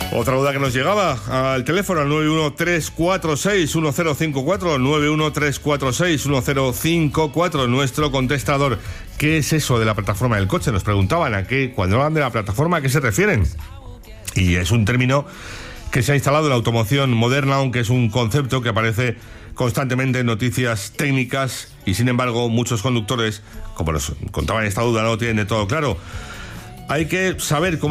Otra duda que nos llegaba al teléfono, al 913461054, 913461054, nuestro contestador. ¿Qué es eso de la plataforma del coche? Nos preguntaban cuando hablan de la plataforma, ¿a qué se refieren? Y es un término que se ha instalado en la automoción moderna, aunque es un concepto que aparece constantemente en noticias técnicas y, sin embargo, muchos conductores, como nos contaban esta duda, no lo tienen de todo claro. Hay que saber cómo